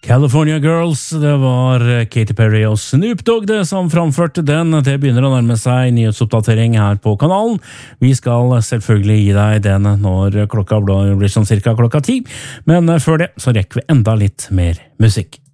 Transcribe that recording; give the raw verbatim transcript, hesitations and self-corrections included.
California Girls, det var Katy Perry og Snoop Dogg det som framførte den. Det begynner å nærme seg nyhetsoppdatering her på kanalen. Vi skal selvfølgelig gi deg den når klokka blir sånn cirka klokka ti, men før det så rekker vi enda litt mer musikk.